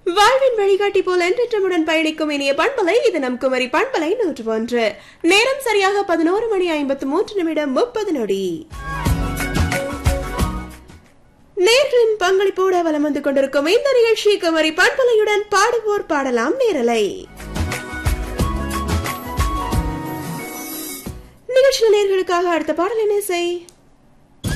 வாழ்வின் வழிகாட்டி போல் என்றுடன் பயணிக்கும் இனிய பண்பலை இது நம் குமரி பண்பலை 101. நேரம் சரியாக 11:53 நேர்களின் பங்களிப்போடு வலம் வந்து கொண்டிருக்கும் இந்த நிகழ்ச்சி குமரி பண்பலையுடன் பாடுவோர் பாடலாம் நேரலை. நிகழ்ச்சி நேர்களுக்காக அடுத்த பாடல் என்ன செய்